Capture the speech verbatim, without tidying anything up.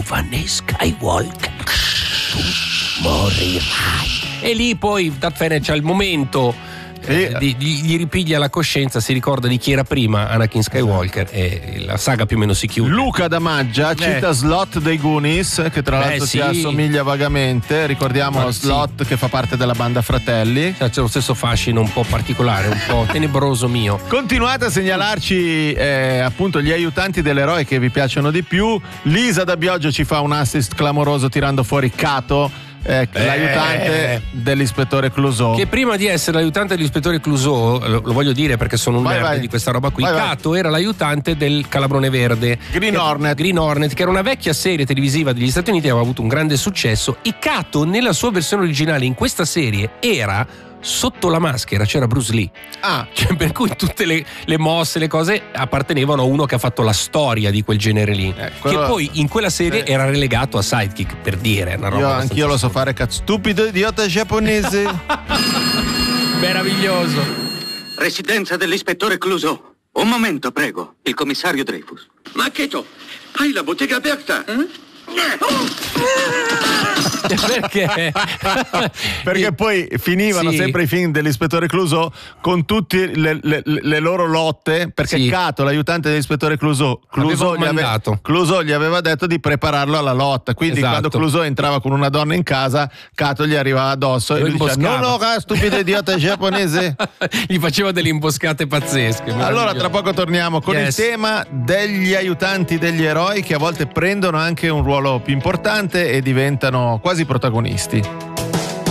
giovane Skywalker, tu morirai. E lì poi Darth Vader c'ha il momento eh, di, di, gli ripiglia la coscienza, si ricorda di chi era prima Anakin Skywalker, e la saga più o meno si chiude. Luca da Maggia cita Eh. Slot dei Goonies, che tra Beh, l'altro sì. si assomiglia vagamente. Ricordiamo Ma sì. Slot che fa parte della banda Fratelli. Cioè, c'è lo stesso fascino un po' particolare, un po' tenebroso mio. Continuate a segnalarci eh, appunto gli aiutanti dell'eroe che vi piacciono di più. Lisa da Bioggio ci fa un assist clamoroso tirando fuori Cato, eh, Eh. l'aiutante dell'ispettore Clouseau. Che prima di essere l'aiutante dell'ispettore Clouseau, lo, lo voglio dire perché sono un Vai, nerd vai. di questa roba qui, Vai, vai. Cato era l'aiutante del Calabrone Verde, Green che- Hornet. Green Hornet, che era una vecchia serie televisiva degli Stati Uniti, aveva avuto un grande successo, e Cato nella sua versione originale in questa serie era sotto la maschera, c'era Bruce Lee. Ah, Cioè, per cui tutte le, le mosse, le cose appartenevano a uno che ha fatto la storia di quel genere lì, Eh, quello- che poi in quella serie Sì. era relegato a sidekick, per dire una roba io abbastanza anch'io lo so assurda. fare, cazzo. Stupido idiota giapponese. Meraviglioso. Residenza dell'ispettore Clouseau. Un momento, prego. Il commissario Dreyfus. Ma Cheto, hai la bottega aperta? Perché? Perché poi finivano Sì. sempre i film dell'ispettore Clouseau con tutte le, le- le loro lotte, perché Sì. Cato, l'aiutante dell'ispettore Clouseau, Clouseau Aveva gli, ave- mandato. Clouseau gli aveva detto di prepararlo alla lotta. Quindi Esatto. quando Clouseau entrava con una donna in casa, Cato gli arrivava addosso e Lo lui diceva: imboscava. no, no, ah, stupido idiota giapponese. Gli faceva delle imboscate pazzesche. Allora tra poco torniamo con Yes. il tema degli aiutanti degli eroi, che a volte prendono anche un ruolo più importante e diventano quasi protagonisti.